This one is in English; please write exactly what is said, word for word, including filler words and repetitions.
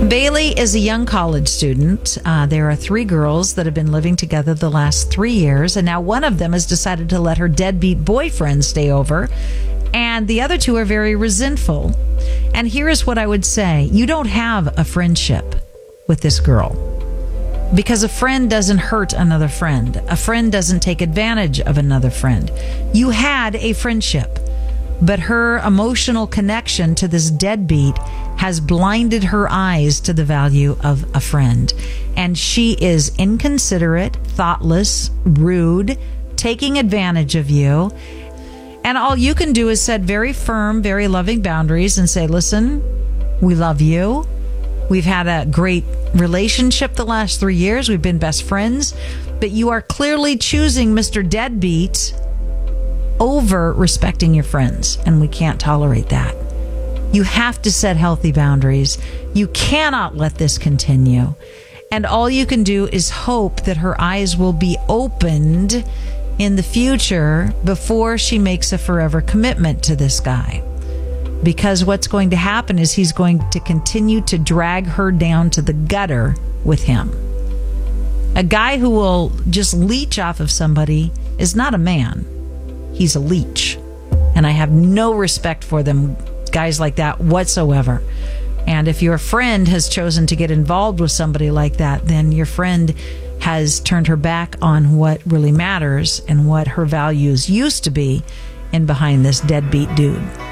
Bailey is a young college student. Uh, there are three girls that have been living together the last three years, and now one of them has decided to let her deadbeat boyfriend stay over, and the other two are very resentful. And here is what I would say. You don't have a friendship with this girl, because a friend doesn't hurt another friend. A friend doesn't take advantage of another friend. You had a friendship, but her emotional connection to this deadbeat has blinded her eyes to the value of a friend. And she is inconsiderate, thoughtless, rude, taking advantage of you. And all you can do is set very firm, very loving boundaries and say, listen, we love you. We've had a great relationship the last three years. We've been best friends. But you are clearly choosing Mister Deadbeat over respecting your friends. And we can't tolerate that. You have to set healthy boundaries. You cannot let this continue. And all you can do is hope that her eyes will be opened in the future before she makes a forever commitment to this guy. Because what's going to happen is he's going to continue to drag her down to the gutter with him. A guy who will just leech off of somebody is not a man. He's a leech. And I have no respect for them, guys like that whatsoever. And if your friend has chosen to get involved with somebody like that, then your friend has turned her back on what really matters and what her values used to be in behind this deadbeat dude.